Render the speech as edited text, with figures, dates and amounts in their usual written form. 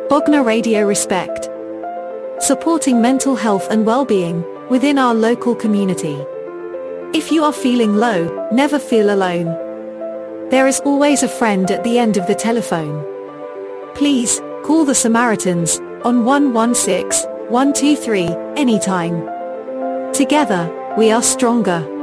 Bogna Radio Respect. Supporting mental health and well-being within our local community. If you are feeling low, never feel alone. There is always a friend at the end of the telephone. Please, call the Samaritans on 116 123 anytime. Together, we are stronger.